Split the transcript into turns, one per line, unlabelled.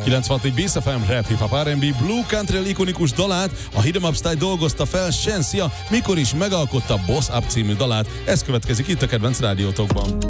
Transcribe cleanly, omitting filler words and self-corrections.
96. Bass FM, rap, hip-hop, R&B, blue country ikonikus dalát a Hit 'em Up Style dolgozta fel Shensia, mikor is megalkotta Boss Up című dalát. Ez következik itt a kedvenc rádiótokban.